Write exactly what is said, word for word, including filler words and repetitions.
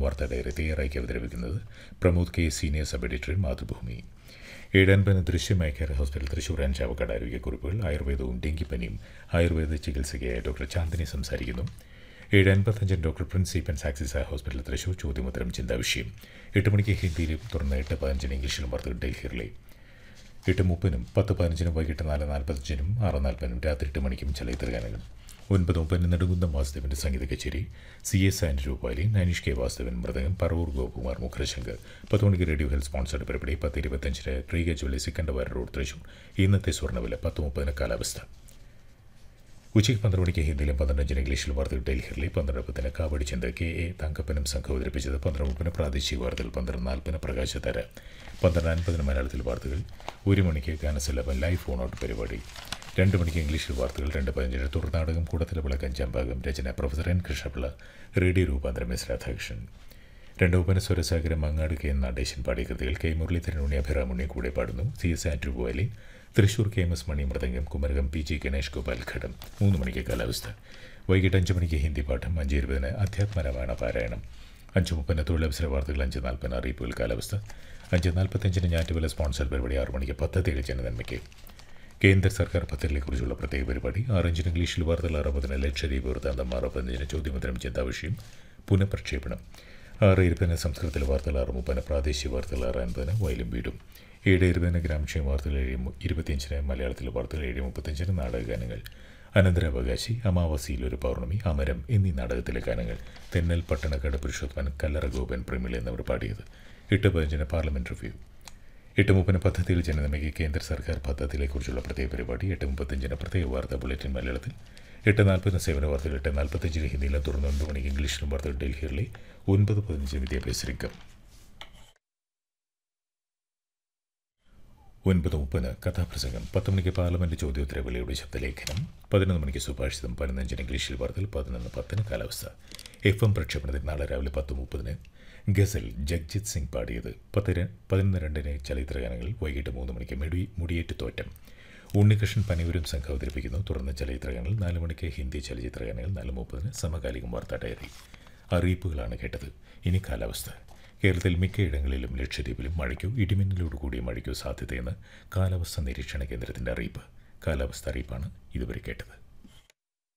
വാർത്താ ഡയറി തയ്യാറാക്കി അവതരിപ്പിക്കുന്നത് Pramod K, senior sub editor, Mathrubhumi. ഏഴൻപതിന് ദൃശ്യമായ care hospital Thrissur and Chavakkad ആരോഗ്യക്കുറിപ്പുകൾ. ആയുർവേദവും ഡെങ്കിപ്പനിയും Ayurveda ചികിത്സയ്ക്കായ doctor Chandini സംസാരിക്കുന്നു. ഏഴ് അൻപത്തഞ്ചിന് doctor Prince Eappen's axis hospital Thrissur ചോദ്യോത്തരം ചിന്താവിഷയം. എട്ട് മണിക്ക് ഹിന്ദിയിലും തുടർന്ന് എട്ട് പതിനഞ്ചിന് ഇംഗ്ലീഷിലും വാർത്തകൾ ഡൽഹിയിലെ. എട്ട് മുപ്പതിനും പത്ത് പതിനഞ്ചിനും വൈകിട്ട് നാല് നാൽപ്പത്തഞ്ചിനും ആറ് നാൽപ്പതിനും രാത്രി എട്ട് മണിക്കും ചലച്ചിത്ര ഗാനങ്ങൾ. ഒൻപത് മുപ്പതിന് നെടുങ്കുന്നം വാസുദേവന്റെ സംഗീത കച്ചേരി. C S and Rupali, നൈനിഷ് K Vasudevan mridangam, Paravur Gopakumar മുഖ്രശങ്കർ. പത്ത് മണിക്ക് റേഡിയോ ഹെൽത്ത് സ്പോൺസർഡ് പരിപാടി. പത്ത് ഇരുപത്തഞ്ചിന് റീഗ ജ്വല്ലി സിക്കണ്ടവാര റോഡ് തൃശൂർ. ഇന്നത്തെ സ്വർണ്ണവില. പത്ത് മുപ്പതിന് കാലാവസ്ഥ. ഉച്ചയ്ക്ക് പന്ത്രണ്ട് മണിക്ക് ഹിന്ദിയിലും പന്ത്രണ്ടഞ്ചിന് ഇംഗ്ലീഷിലും വാർത്തകൾ ഡൽഹിയിലെ. പന്ത്രണ്ട് പത്തിന് കാവടി ചിന്ത കെ എ തങ്കപ്പനും സംഘം അവതരിപ്പിച്ചത്. പന്ത്രണ്ട് മുപ്പതിന് പ്രാദേശിക വാർത്തകൾ. പന്ത്രണ്ട് നാൽപ്പതിന് പ്രകാശധാര. പന്ത്രണ്ട് അൻപതിന് മലയാളത്തിൽ വാർത്തകൾ. ഒരു മണിക്ക് ഗാനസല്ലാപം ലൈവ് ഫോൺ ഔട്ട് പരിപാടി. രണ്ട് മണിക്ക് ഇംഗ്ലീഷിൽ വാർത്തകൾ. രണ്ട് പതിനഞ്ചിന് തുടർനാടകം കൂടത്തിലെ വിളക്ക് അഞ്ചാം ഭാഗം. രചന പ്രൊഫസർ എൻ കൃഷ്ണപിള്ള. റേഡിയോ രൂപാന്തരം എസ് രാധാകൃഷ്ണൻ. രണ്ട് മുപ്പതിന് സ്വരസാഗരം മങ്ങാട് കെ നടേശൻ പാടിയ കൃതികൾ. കെ മുരളീധരൻ, ഉണ്ണി അഭിറാമുണ്ണി കൂടെ പാടുന്നു. C S Andrew violin. Thrissur K M S മണി മൃദംഗം. കുമരകം പി ജി ഗണേഷ് ഗോപാൽ ഘടം. മൂന്ന് മണിക്ക് കാലാവസ്ഥ. വൈകിട്ട് അഞ്ച് മണിക്ക് ഹിന്ദി പാഠം. അഞ്ച് ഇരുപതിന് അധ്യാത്മരാമായണ പാരായണം. അഞ്ച് മുപ്പതിന് തൊഴിലവസര വാർത്തകൾ. അഞ്ച് നാൽപ്പതിന് അറിയിപ്പുകൾ കാലാവസ്ഥ. അഞ്ച് നാൽപ്പത്തഞ്ചിന് ഞാറ്റുവില സ്പോൺസർ പരിപാടി. ആറ് മണിക്ക് പദ്ധതികൾ ജനനന്മയ്ക്ക്. കേന്ദ്ര സർക്കാർ പദ്ധതികളെക്കുറിച്ചുള്ള പ്രത്യേക പരിപാടി. ആറഞ്ചിന് ഇംഗ്ലീഷിൽ വാർത്തകൾ. അറുപതിന് ലക്ഷദ്വീപ് വൃത്താന്തം. ആറ് പതിനഞ്ചിന് ചോദ്യോത്തരം ചിന്താവിഷയം പുനഃപ്രക്ഷേപണം. ആറ് ഇരുപതിന് സംസ്കൃതത്തിലെ വാർത്തകൾ. ആറ് മുപ്പതിന് പ്രാദേശിക വാർത്തകൾ. ആറ് അൻപതിന് വയലും വീടും. ഏഴ് ഇരുപതിന് ഗ്രാമക്ഷേമ വാർത്തകൾ. ഏഴ് ഇരുപത്തിയഞ്ചിന് മലയാളത്തിലെ വാർത്തകൾ. ഏഴ് മുപ്പത്തഞ്ചിന് നാടകഗാനങ്ങൾ. അനന്തരാവകാശി, അമാവാസിയിലൊരു പൗർണമി, അമരം എന്നീ നാടകത്തിലെ ഗാനങ്ങൾ തെന്നൽ, പട്ടണക്കാട് പുരുഷോത്തമൻ, കല്ലറ ഗോപൻ, പ്രമിള എന്നിവർ പാടിയത്. എട്ട് പതിനഞ്ചിന് പാർലമെന്റ് റിവ്യൂ. എട്ട് മുപ്പതിന് പദ്ധതിയിൽ ജനനന്മയ്ക്ക് കേന്ദ്ര സർക്കാർ പദ്ധതികളെക്കുറിച്ചുള്ള പ്രത്യേക പരിപാടി. എട്ട് മുപ്പത്തഞ്ചിന് പ്രത്യേക വാർത്താ ബുള്ളറ്റിൻ മലയാളത്തിൽ. എട്ട് നാൽപ്പതിന് സേവന വാർത്തകൾ. എട്ട് നാൽപ്പത്തഞ്ചിന് ഹിന്ദിയിലും തുടർന്ന് ഒൻപത് മണിക്ക് ഇംഗ്ലീഷിലും വാർത്തകൾ ഡൽഹിയിലെ. ഒൻപത് പതിനഞ്ചിന് വിദ്യാഭ്യാസ രംഗം. ഒൻപത് മുപ്പതിന് കഥാപ്രസംഗം. പത്ത് മണിക്ക് പാർലമെന്റ് ചോദ്യോത്തര വിലയുടെ ശബ്ദലേഖനം. പതിനൊന്ന് മണിക്ക് സുഭാഷിതം. പതിനഞ്ചിന് ഇംഗ്ലീഷിൽ വാർത്തകൾ. പതിനൊന്ന് പത്തിന് കാലാവസ്ഥ. എഫ് എം പ്രക്ഷേപണത്തിൽ നാളെ രാവിലെ പത്ത് മുപ്പതിന് ഗസൽ ജഗ്ജിത് സിംഗ് പാടിയത്. പത്തിന് പതിനൊന്ന് രണ്ടിന് ചലച്ചിത്ര ഗാനങ്ങൾ. വൈകിട്ട് മൂന്ന് മണിക്ക് മുടി മുടിയേറ്റ് തോറ്റം. ഉണ്ണികൃഷ്ണൻ പനയൂരും സംഘം അവതരിപ്പിക്കുന്നു. തുടർന്ന് ചലച്ചിത്ര ഗാനങ്ങൾ. നാല് മണിക്ക് ഹിന്ദി ചലച്ചിത്ര ഗാനങ്ങൾ. നാല് മുപ്പതിന് സമകാലികം വാർത്താ ഡയറി. അറിയിപ്പുകളാണ് കേട്ടത്. ഇനി കാലാവസ്ഥ. കേരളത്തിൽ മിക്കയിടങ്ങളിലും ലക്ഷദ്വീപിലും മഴയ്ക്കോ ഇടിമിന്നലോട് കൂടിയ മഴയ്ക്കോ സാധ്യതയെന്ന് കാലാവസ്ഥാ നിരീക്ഷണ കേന്ദ്രത്തിൻ്റെ അറിയിപ്പ്. കാലാവസ്ഥ അറിയിപ്പാണ് ഇതുവരെ കേട്ടത്.